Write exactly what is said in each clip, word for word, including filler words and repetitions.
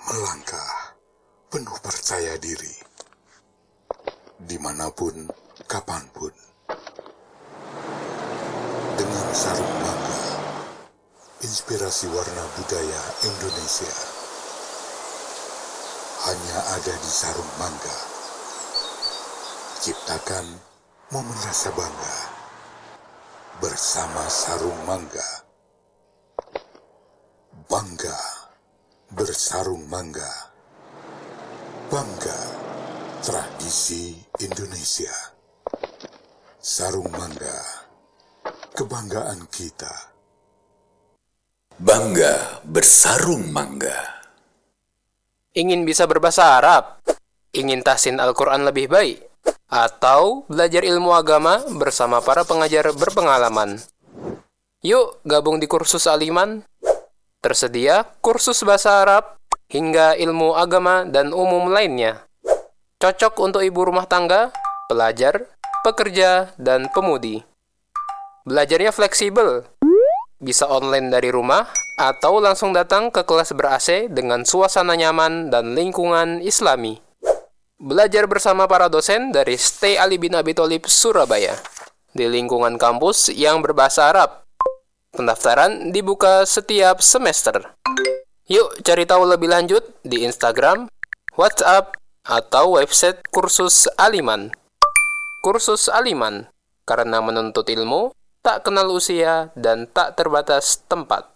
melangkah penuh percaya diri, dimanapun, kapanpun, dengan sarung mangga, inspirasi warna budaya Indonesia, hanya ada di sarung mangga. Ciptakan momen rasa bangga bersama sarung mangga. Bangga bersarung mangga. Bangga tradisi Indonesia. Sarung mangga, kebanggaan kita. Bangga bersarung mangga. Ingin bisa berbahasa Arab? Ingin tahsin Al-Quran lebih baik? Atau belajar ilmu agama bersama para pengajar berpengalaman? Yuk gabung di kursus Al-Iman. Tersedia kursus bahasa Arab hingga ilmu agama dan umum lainnya. Cocok untuk ibu rumah tangga, pelajar, pekerja, dan pemudi. Belajarnya fleksibel. Bisa online dari rumah atau langsung datang ke kelas ber-A C dengan suasana nyaman dan lingkungan Islami. Belajar bersama para dosen dari Stay Ali bin Abi Thalib Surabaya di lingkungan kampus yang berbahasa Arab. Pendaftaran dibuka setiap semester. Yuk cari tahu lebih lanjut di Instagram, WhatsApp, atau website kursus Al-Iman. Kursus Al-Iman, karena menuntut ilmu tak kenal usia dan tak terbatas tempat.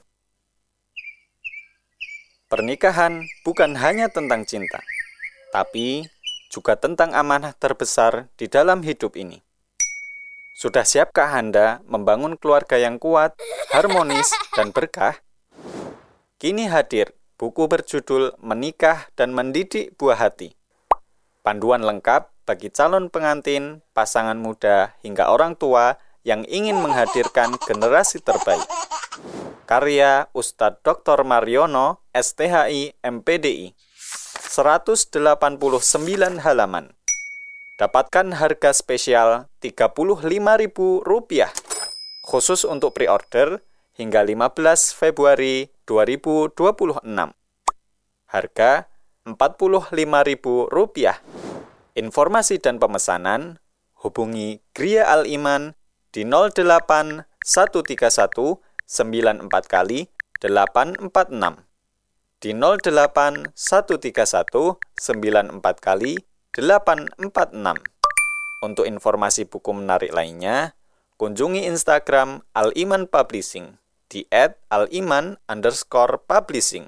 Pernikahan bukan hanya tentang cinta, tapi juga tentang amanah terbesar di dalam hidup ini. Sudah siapkah Anda membangun keluarga yang kuat, harmonis, dan berkah? Kini hadir buku berjudul Menikah dan Mendidik Buah Hati. Panduan lengkap bagi calon pengantin, pasangan muda, hingga orang tua yang ingin menghadirkan generasi terbaik. Karya Ustadz Doktor Mariono, S T H I, M P D I. seratus delapan puluh sembilan halaman. Dapatkan harga spesial tiga puluh lima ribu rupiah. Khusus untuk pre-order hingga lima belas Februari dua ribu dua puluh enam. Harga empat puluh lima ribu rupiah. Informasi dan pemesanan hubungi Gria Al-Iman di nol delapan satu tiga satu sembilan empat kali delapan empat enam. Di nol delapan satu tiga satu sembilan empat kali delapan empat enam. Untuk informasi buku menarik lainnya, kunjungi Instagram Al-Iman Publishing di et aliman underscore publishing.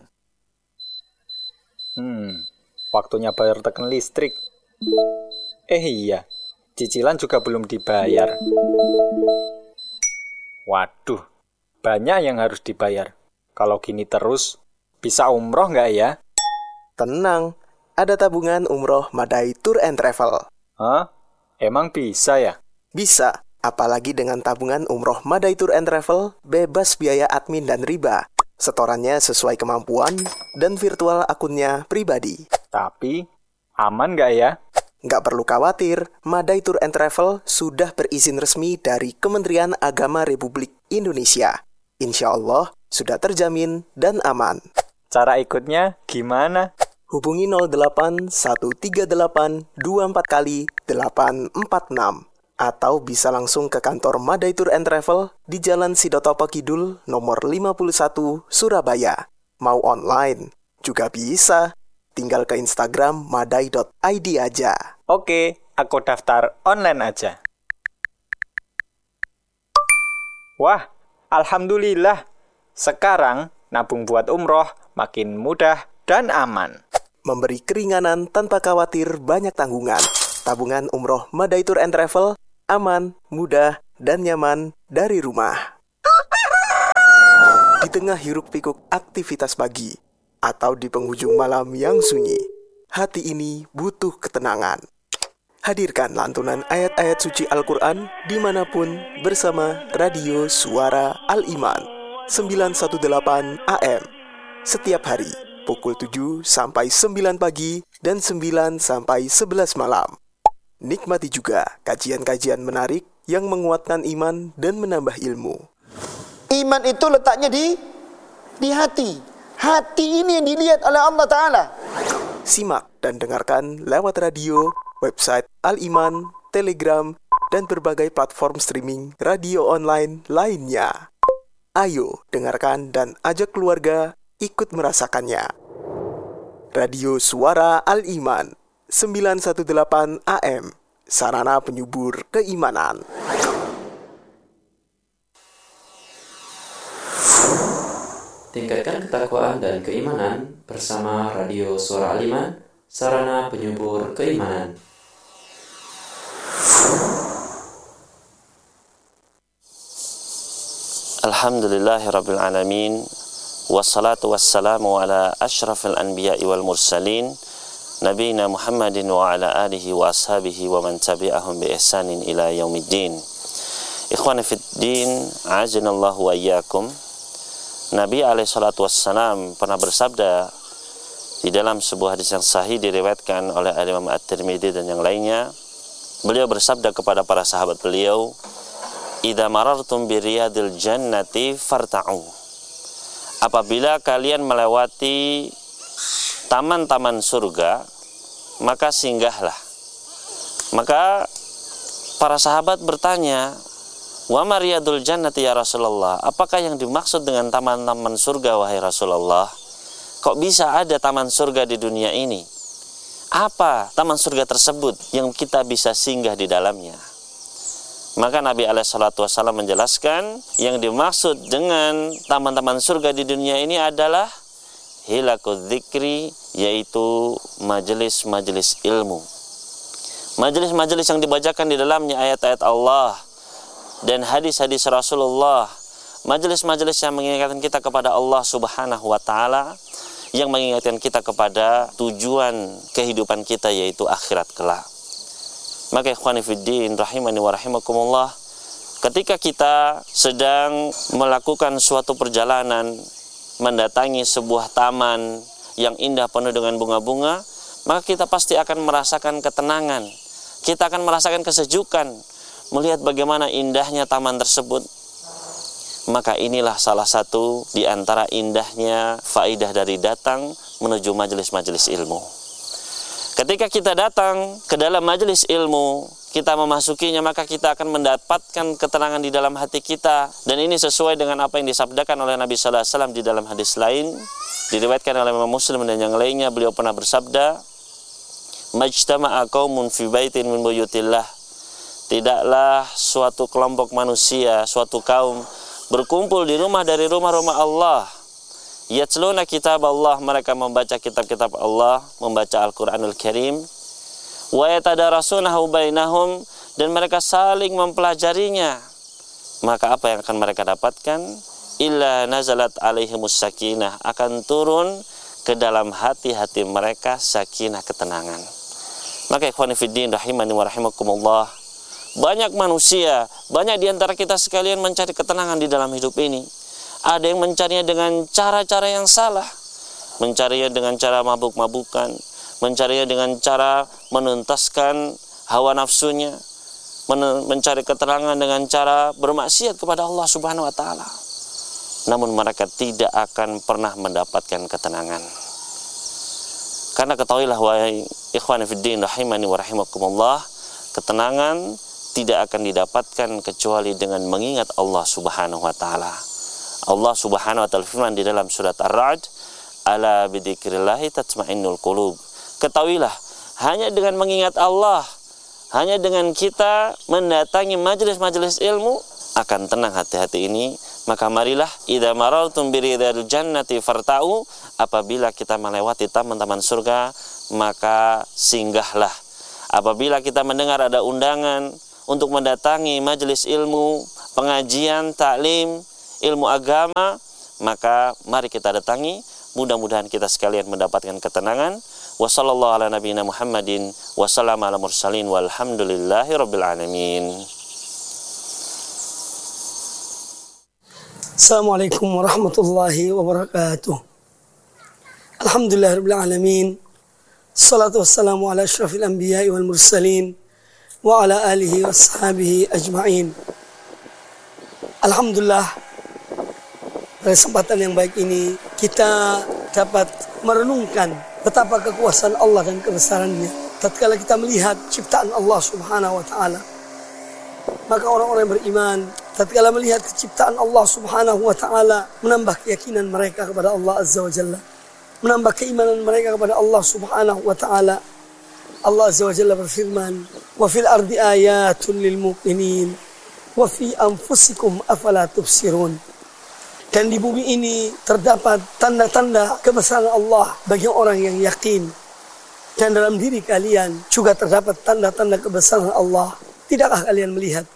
Hmm, waktunya bayar token listrik. Eh iya, cicilan juga belum dibayar. Waduh, banyak yang harus dibayar. Kalau gini terus, bisa umroh nggak ya? Tenang, ada tabungan umroh Madai Tour and Travel. Hah? Emang bisa ya? Bisa, apalagi dengan tabungan umroh Madai Tour and Travel, bebas biaya admin dan riba. Setorannya sesuai kemampuan dan virtual akunnya pribadi. Tapi, aman nggak ya? Nggak perlu khawatir, Madai Tour and Travel sudah berizin resmi dari Kementerian Agama Republik Indonesia. Insya Allah, sudah terjamin dan aman. Cara ikutnya gimana? Hubungi nol delapan satu tiga delapan dua empat kali delapan empat enam atau bisa langsung ke kantor Madai Tour and Travel di Jalan Sidotopo Kidul nomor lima puluh satu Surabaya. Mau online juga bisa. Tinggal ke Instagram madai dot i d aja. Oke, aku daftar online aja. Wah, alhamdulillah. Sekarang nabung buat umroh makin mudah dan aman. Memberi keringanan tanpa khawatir banyak tanggungan. Tabungan umroh Madai Tour and Travel, aman, mudah, dan nyaman dari rumah. Di tengah hiruk-pikuk aktivitas pagi, atau di penghujung malam yang sunyi, hati ini butuh ketenangan. Hadirkan lantunan ayat-ayat suci Al-Quran dimanapun bersama Radio Suara Al-Iman sembilan satu delapan A M. Setiap hari, pukul tujuh sampai sembilan pagi dan sembilan sampai sebelas malam. Nikmati juga kajian-kajian menarik yang menguatkan iman dan menambah ilmu. Iman itu letaknya di di hati. Hati ini yang dilihat oleh Allah Ta'ala. Simak dan dengarkan lewat radio, website Al-Iman, Telegram, dan berbagai platform streaming radio online lainnya. Ayo dengarkan dan ajak keluarga ikut merasakannya. Radio Suara Al-Iman sembilan satu delapan A M, sarana penyubur keimanan. Tingkatkan ketakwaan dan keimanan bersama Radio Suara Al-Iman, sarana penyubur keimanan. Alhamdulillahirabbil alamin, wassalatu wassalamu ala asyrafil anbiya'i wal mursalin, nabiyina Muhammadin wa ala alihi wa ashabihi wa man tabi'ahum bi ihsanin ila yaumiddin. Ikhwani fid din, a'azinallahu wa iyyakum. Nabi alaihi salatu wassalam pernah bersabda di dalam sebuah hadis yang sahih diriwayatkan oleh Imam At-Tirmidzi dan yang lainnya. Beliau bersabda kepada para sahabat beliau, "Idza marartum bi riyadil jannati farta'u." Apabila kalian melewati taman-taman surga, maka singgahlah. Maka para sahabat bertanya, "Wa mariyadul jannati ya Rasulullah?" Apakah yang dimaksud dengan taman-taman surga wahai Rasulullah? Kok bisa ada taman surga di dunia ini? Apa taman surga tersebut yang kita bisa singgah di dalamnya? Maka Nabi alaihi salatu wasallam menjelaskan, yang dimaksud dengan taman-taman surga di dunia ini adalah hilakul dzikri, yaitu majelis-majelis ilmu. Majelis-majelis yang dibacakan di dalamnya ayat-ayat Allah dan hadis-hadis Rasulullah, majelis-majelis yang mengingatkan kita kepada Allah Subhanahu wa taala, yang mengingatkan kita kepada tujuan kehidupan kita, yaitu akhirat kelak. Maka ikhwani fiddin rahimani wa rahimakumullah, ketika kita sedang melakukan suatu perjalanan mendatangi sebuah taman yang indah penuh dengan bunga-bunga, maka kita pasti akan merasakan ketenangan, kita akan merasakan kesejukan melihat bagaimana indahnya taman tersebut. Maka inilah salah satu di antara indahnya faidah dari datang menuju majelis-majelis ilmu. Ketika kita datang ke dalam majelis ilmu, kita memasukinya, maka kita akan mendapatkan ketenangan di dalam hati kita. Dan ini sesuai dengan apa yang disabdakan oleh Nabi sallallahu alaihi wasallam di dalam hadis lain, diriwayatkan oleh Imam Muslim dan yang lainnya. Beliau pernah bersabda, "Majtama'a qaumun fi baitin min buyutillah." Tidaklah suatu kelompok manusia, suatu kaum berkumpul di rumah dari rumah-rumah Allah. Yatluna kitab Allah, mereka membaca kitab-kitab Allah, membaca Al-Quranul Karim. Wa yatadarasunahu bainahum, dan mereka saling mempelajarinya. Maka apa yang akan mereka dapatkan? Illa nazalat alaihimus sakinah, akan turun ke dalam hati-hati mereka sakinah, ketenangan. Maka ikhwani fiddin rahimani wa rahimakumullah, banyak manusia, banyak di antara kita sekalian mencari ketenangan di dalam hidup ini. Ada yang mencarinya dengan cara-cara yang salah, mencarinya dengan cara mabuk-mabukan, mencarinya dengan cara menuntaskan hawa nafsunya, mencari ketenangan dengan cara bermaksiat kepada Allah Subhanahu wa taala. Namun mereka tidak akan pernah mendapatkan ketenangan. Karena ketahuilah wahai ikhwan fiddin rahimani wa rahimakumullah, ketenangan tidak akan didapatkan kecuali dengan mengingat Allah Subhanahu wa taala. Allah Subhanahu wa taala firman di dalam surat Ar-Ra'd, "Ala bidzikrillahi tatma'innul qulub." Ketahuilah, hanya dengan mengingat Allah, hanya dengan kita mendatangi majelis-majelis ilmu, akan tenang hati-hati ini. Maka marilah, idza marartum biridal jannati farta'u, apabila kita melewati taman-taman surga, maka singgahlah. Apabila kita mendengar ada undangan untuk mendatangi majelis ilmu, pengajian, taklim, ilmu agama, maka mari kita datangi. Mudah-mudahan kita sekalian mendapatkan ketenangan. Wa sallallahu ala nabiyina Muhammadin wa sallam ala mursalin walhamdulillahi rabbil alamin. Assalamualaikum warahmatullahi wabarakatuh. Alhamdulillahi rabbil alamin. Salatu wassalamu ala asyrafil anbiya'i wal mursalin wa ala alihi wa ashabihi ajma'in. Alhamdulillah, pada kesempatan yang baik ini kita dapat merenungkan betapa kekuasaan Allah dan kebesarannya. Tatkala kita melihat ciptaan Allah Subhanahu wa taala, maka orang-orang yang beriman tatkala melihat ciptaan Allah Subhanahu wa taala menambah keyakinan mereka kepada Allah Azza wa Jalla, menambah keimanan mereka kepada Allah Subhanahu wa taala. Allah Azza wa Jalla berfirman, "Wa fil ardi ayatun lil muqinin wa fi anfusikum afala tubsirun." Dan di bumi ini terdapat tanda-tanda kebesaran Allah bagi orang yang yakin. Dan dalam diri kalian juga terdapat tanda-tanda kebesaran Allah. Tidakkah kalian melihat?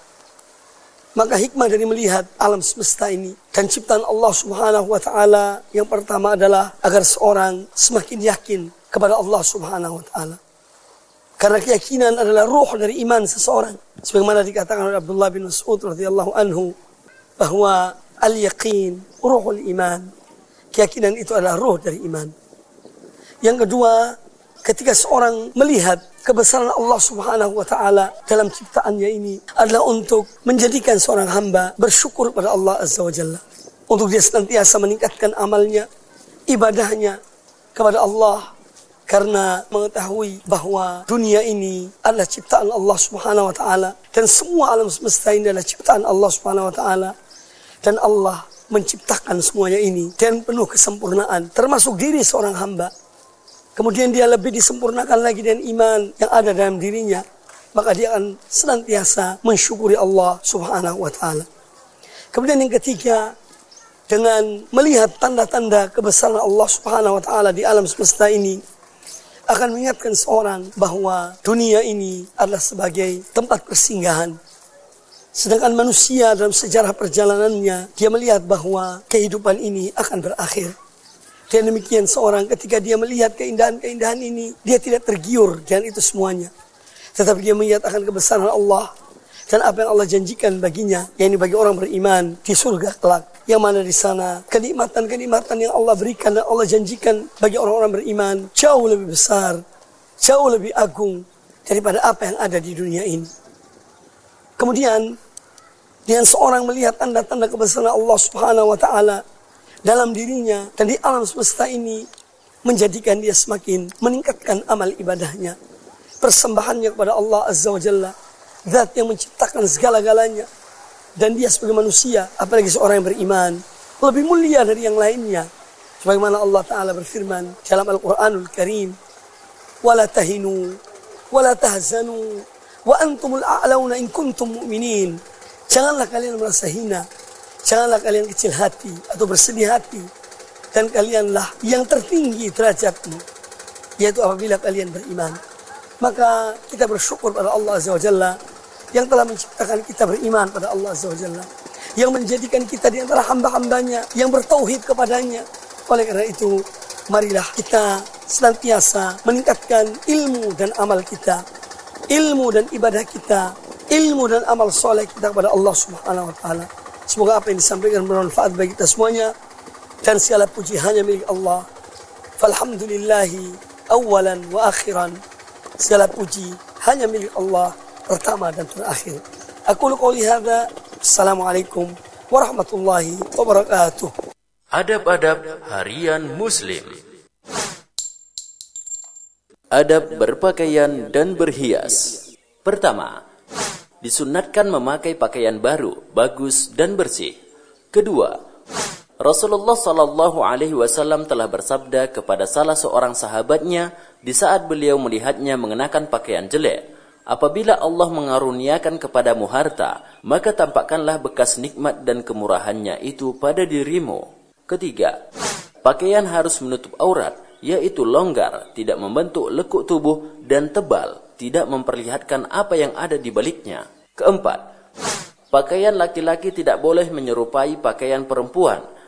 Maka hikmah dari melihat alam semesta ini dan ciptaan Allah Subhanahu wa taala yang pertama adalah agar seorang semakin yakin kepada Allah Subhanahu wa taala. Karena keyakinan adalah ruh dari iman seseorang. Sebagaimana dikatakan oleh Abdullah bin Mas'ud radhiyallahu anhu bahwa al-yaqin ruhul iman. Keyakinan itu adalah ruh dari iman. Yang kedua, ketika seorang melihat kebesaran Allah Subhanahu wa taala dalam ciptaannya ini adalah untuk menjadikan seorang hamba bersyukur pada Allah Azza wa Jalla. Untuk dia senantiasa meningkatkan amalnya, ibadahnya kepada Allah. Karena mengetahui bahwa dunia ini adalah ciptaan Allah Subhanahu wa taala dan semua alam semesta ini adalah ciptaan Allah Subhanahu wa taala, dan Allah menciptakan semuanya ini dan penuh kesempurnaan termasuk diri seorang hamba. Kemudian dia lebih disempurnakan lagi dengan iman yang ada dalam dirinya, maka dia akan senantiasa mensyukuri Allah Subhanahu wa taala. Kemudian yang ketiga, dengan melihat tanda-tanda kebesaran Allah Subhanahu wa taala di alam semesta ini akan mengingatkan seorang bahwa dunia ini adalah sebagai tempat persinggahan. Sedangkan manusia dalam sejarah perjalanannya, dia melihat bahwa kehidupan ini akan berakhir. Dan demikian seorang ketika dia melihat keindahan-keindahan ini, dia tidak tergiur dengan itu semuanya. Tetapi dia melihat akan kebesaran Allah dan apa yang Allah janjikan baginya, yakni bagi orang beriman di surga kelak. Yang mana di sana kenikmatan-kenikmatan yang Allah berikan dan Allah janjikan bagi orang-orang beriman jauh lebih besar, jauh lebih agung daripada apa yang ada di dunia ini. Kemudian dengan seorang melihat tanda-tanda kebesaran Allah Subhanahu wa taala dalam dirinya dan di alam semesta ini, menjadikan dia semakin meningkatkan amal ibadahnya, persembahannya kepada Allah Azza wa Jalla, Zat yang menciptakan segala-galanya. Dan dia sebagai manusia, apalagi seorang yang beriman, lebih mulia dari yang lainnya. Sebagaimana Allah Ta'ala berfirman dalam Al-Quranul Karim, وَلَا تَهِنُوا وَلَا تَهْزَنُوا وَأَنْتُمُ الْأَعْلَوْنَ إِنْ كُنْتُمْ مُؤْمِنِينَ. Janganlah kalian merasa hina, janganlah kalian kecil hati atau bersedih hati, dan kalianlah yang tertinggi derajatmu, yaitu apabila kalian beriman. Maka kita bersyukur pada Allah Azza wa Jalla yang telah menciptakan kita beriman pada Allah Azza wa Jalla, yang menjadikan kita di antara hamba-hambanya yang bertauhid kepadanya. Oleh karena itu, marilah kita senantiasa meningkatkan ilmu dan amal kita, ilmu dan ibadah kita, ilmu dan amal soleh kita kepada Allah Subhanahu wa taala. Semoga apa yang disampaikan bermanfaat bagi kita semuanya, dan segala puji hanya milik Allah. Falhamdulillahi awalan wa akhiran. Segala puji hanya milik Allah, pertama dan terakhir. Aku qouli hadza. Assalamualaikum warahmatullahi wabarakatuh. Adab-adab harian Muslim. Adab berpakaian dan berhias. Pertama, disunatkan memakai pakaian baru, bagus dan bersih. Kedua, Rasulullah Shallallahu Alaihi Wasallam telah bersabda kepada salah seorang sahabatnya di saat beliau melihatnya mengenakan pakaian jelek, apabila Allah mengaruniakan kepadamu harta, maka tampakkanlah bekas nikmat dan kemurahannya itu pada dirimu. Ketiga, pakaian harus menutup aurat, yaitu longgar, tidak membentuk lekuk tubuh, dan tebal, tidak memperlihatkan apa yang ada di baliknya. Keempat, pakaian laki-laki tidak boleh menyerupai pakaian perempuan,